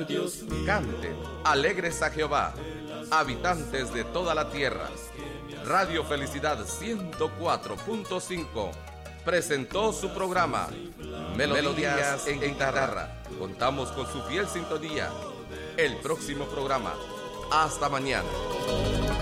Canten, alegres a Jehová, habitantes de toda la tierra. Radio Felicidad 104.5 presentó su programa Melodías en Guitarra. Contamos con su fiel sintonía. El próximo programa. Hasta mañana.